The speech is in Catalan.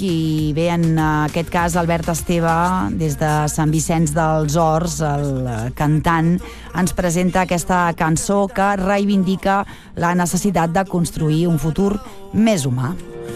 i bé, en aquest cas Albert Esteve, des de Sant Vicenç dels Horts, el cantant, ens presenta aquesta cançó que reivindica la necessitat de construir un futur més humà.